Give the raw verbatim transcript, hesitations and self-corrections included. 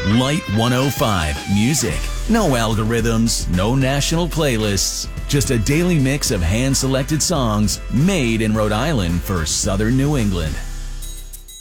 Light one oh five Music. No algorithms, no national playlists. Just a daily mix of hand-selected songs made in Rhode Island for Southern New England.